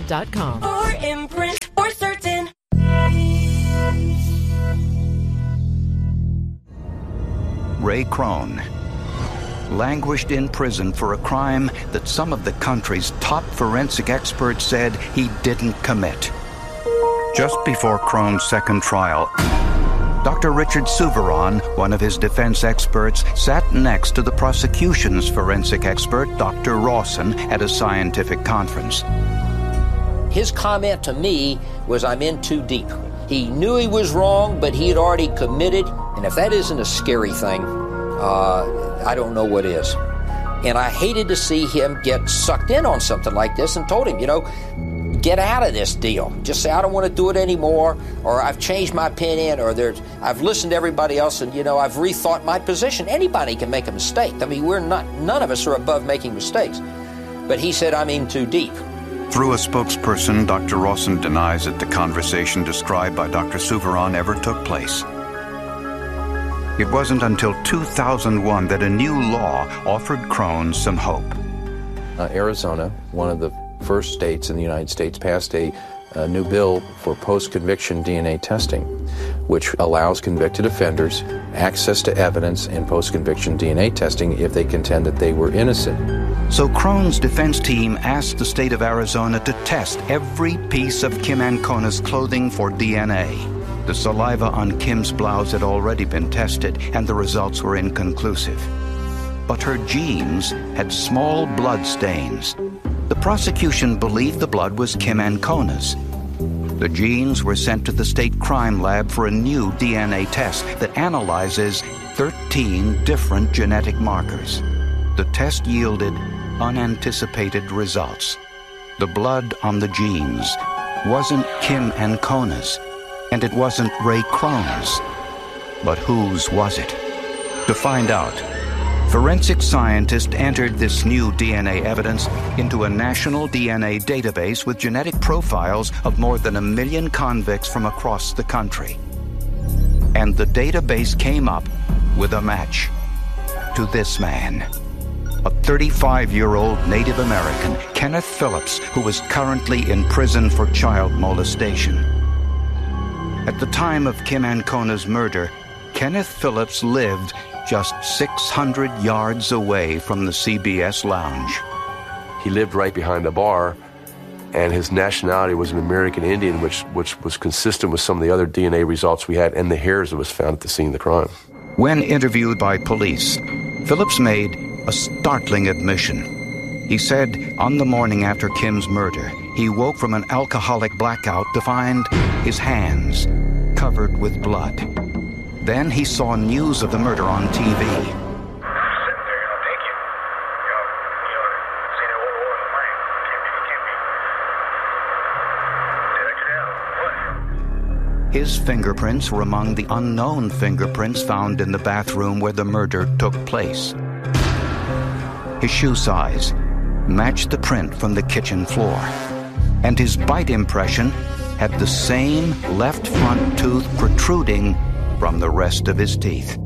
imprint.com. Or Imprint for certain. Ray Crone languished in prison for a crime that some of the country's top forensic experts said he didn't commit. Just before Crone's second trial, Dr. Richard Souviron, one of his defense experts, sat next to the prosecution's forensic expert, Dr. Rawson, at a scientific conference. His comment to me was, "I'm in too deep." He knew he was wrong, but he had already committed, and if that isn't a scary thing, I don't know what is. And I hated to see him get sucked in on something like this, and told him, get out of this deal. Just say, I don't want to do it anymore, or I've changed my opinion, or I've listened to everybody else, and, I've rethought my position. Anybody can make a mistake. I mean, none of us are above making mistakes. But he said, I'm in too deep. Through a spokesperson, Dr. Rawson denies that the conversation described by Dr. Souviron ever took place. It wasn't until 2001 that a new law offered Crone some hope. Arizona, one of the first states in the United States, passed a new bill for post-conviction DNA testing, which allows convicted offenders access to evidence in post-conviction DNA testing if they contend that they were innocent. So Crone's defense team asked the state of Arizona to test every piece of Kim Ancona's clothing for DNA. The saliva on Kim's blouse had already been tested, and the results were inconclusive. But her jeans had small blood stains. The prosecution believed the blood was Kim Ancona's. The jeans were sent to the state crime lab for a new DNA test that analyzes 13 different genetic markers. The test yielded unanticipated results. The blood on the jeans wasn't Kim Ancona's, and it wasn't Ray Crone's. But whose was it? To find out, forensic scientists entered this new DNA evidence into a national DNA database with genetic profiles of more than 1 million convicts from across the country. And the database came up with a match to this man, a 35-year-old Native American, Kenneth Phillips, who was currently in prison for child molestation. At the time of Kim Ancona's murder, Kenneth Phillips lived just 600 yards away from the CBS lounge. He lived right behind the bar, and his nationality was an American Indian, which was consistent with some of the other DNA results we had and the hairs that was found at the scene of the crime. When interviewed by police, Phillips made a startling admission. He said on the morning after Kim's murder, he woke from an alcoholic blackout to find his hands covered with blood. Then he saw news of the murder on TV. His fingerprints were among the unknown fingerprints found in the bathroom where the murder took place. His shoe size matched the print from the kitchen floor, and his bite impression had the same left front tooth protruding from the rest of his teeth.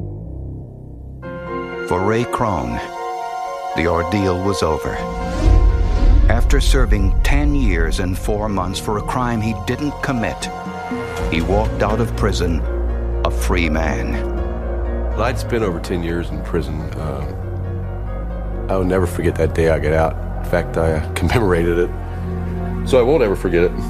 For Ray Crone, the ordeal was over. After serving 10 years and 4 months for a crime he didn't commit, he walked out of prison a free man. I'd spent over 10 years in prison. I will never forget that day I got out. In fact, I commemorated it, so I won't ever forget it.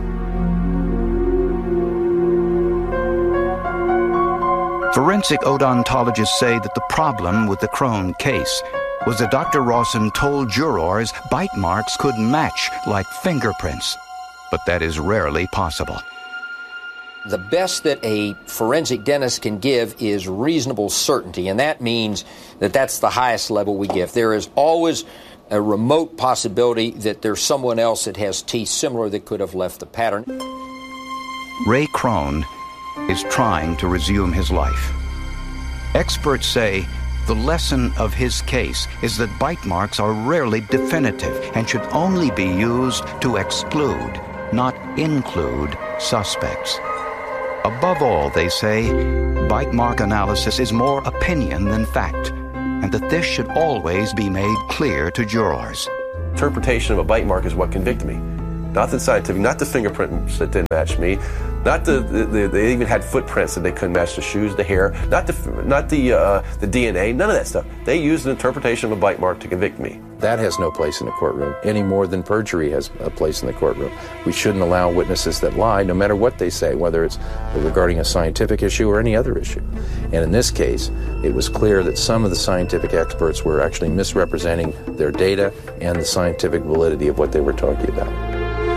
Forensic odontologists say that the problem with the Crone case was that Dr. Rawson told jurors bite marks could match like fingerprints, but that is rarely possible. The best that a forensic dentist can give is reasonable certainty, and that means that that's the highest level we give. There is always a remote possibility that there's someone else that has teeth similar that could have left the pattern. Ray Crone is trying to resume his life. Experts say the lesson of his case is that bite marks are rarely definitive and should only be used to exclude, not include, suspects. Above all, they say, bite mark analysis is more opinion than fact, and that this should always be made clear to jurors. Interpretation of a bite mark is what convicted me. Nothing scientific, not the fingerprints that didn't match me, not they even had footprints that they couldn't match the shoes, the hair, not the DNA, none of that stuff. They used an interpretation of a bite mark to convict me. That has no place in the courtroom, any more than perjury has a place in the courtroom. We shouldn't allow witnesses that lie, no matter what they say, whether it's regarding a scientific issue or any other issue. And in this case, it was clear that some of the scientific experts were actually misrepresenting their data and the scientific validity of what they were talking about.